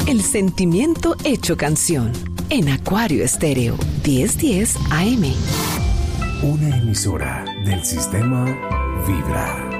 El sentimiento hecho canción. En Acuario Estéreo, 1010 AM. Una emisora del sistema Vibra.